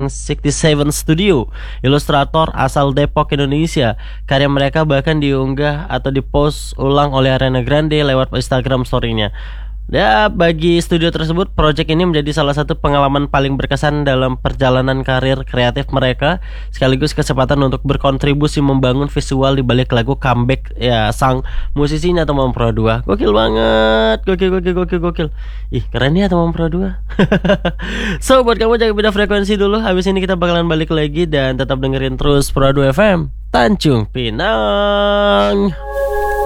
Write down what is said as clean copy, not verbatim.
1967 Studio, ilustrator asal Depok, Indonesia. Karya mereka bahkan diunggah atau dipost ulang oleh Ariana Grande lewat Instagram story-nya. Ya, bagi studio tersebut, proyek ini menjadi salah satu pengalaman paling berkesan dalam perjalanan karir kreatif mereka, sekaligus kesempatan untuk berkontribusi membangun visual di balik lagu comeback ya sang musisinya Tomom Pro 2. Gokil banget, gokil. Ih, keren ya Tomom Pro 2. So, buat kamu jangan beda frekuensi dulu. Habis ini kita bakalan balik lagi dan tetap dengerin terus Pro 2 FM Tanjung Pinang.